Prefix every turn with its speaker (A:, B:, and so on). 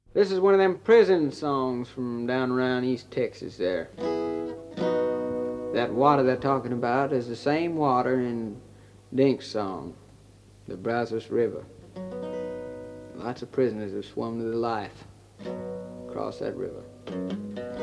A: This is one of them prison songs from down around East Texas there. That water they're talking about is the same water in Dink's song, the Brazos River. Lots of prisoners have swum to their life across that river.